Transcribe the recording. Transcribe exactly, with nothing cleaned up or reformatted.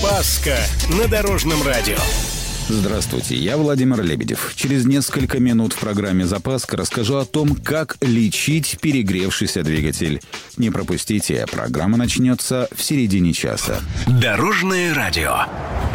Запаска на Дорожном радио. Здравствуйте, я Владимир Лебедев. Через несколько минут в программе «Запаска» расскажу о том, как лечить перегревшийся двигатель. Не пропустите, программа начнется в середине часа. Дорожное радио.